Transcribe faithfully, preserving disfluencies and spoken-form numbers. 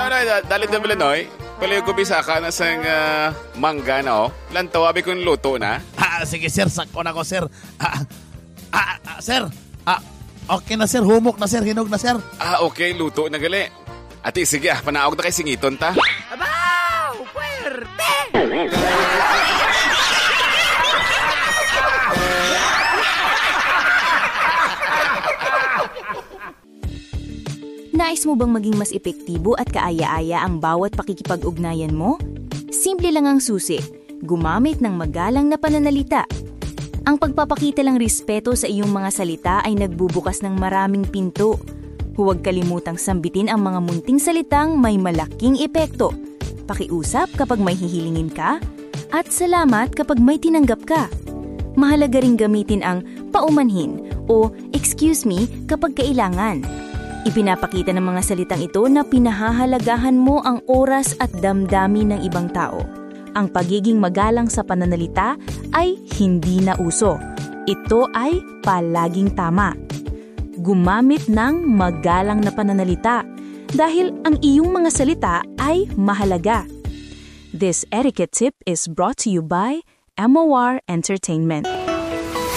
ano, dalit na bilanoy. Palayo ko bisa ka na sang uh, mangga na, oh. Lantawabi kong luto na. Ah, sige, sir. Sakko na ko, sir. Ah, ah, ah, sir. Ah, okay na, sir. Humok na, sir. Hinog na, sir. Ah, okay. Luto na gali. Ati, sige ah. Panaog na kay singiton ta. Abaw! Puwerte! Nais mo bang maging mas epektibo at kaaya-aya ang bawat pakikipag-ugnayan mo? Simple lang ang susi. Gumamit ng magalang na pananalita. Ang pagpapakita lang respeto sa iyong mga salita ay nagbubukas ng maraming pinto. Huwag kalimutang sambitin ang mga munting salitang may malaking epekto. Pakiusap kapag may hihilingin ka, at salamat kapag may tinanggap ka. Mahalaga ring gamitin ang paumanhin o excuse me kapag kailangan. Ipinapakita ng mga salitang ito na pinahahalagahan mo ang oras at damdamin ng ibang tao. Ang pagiging magalang sa pananalita ay hindi na uso. Ito ay palaging tama. Gumamit ng magalang na pananalita dahil ang iyong mga salita ay mahalaga. This etiquette tip is brought to you by M O R Entertainment.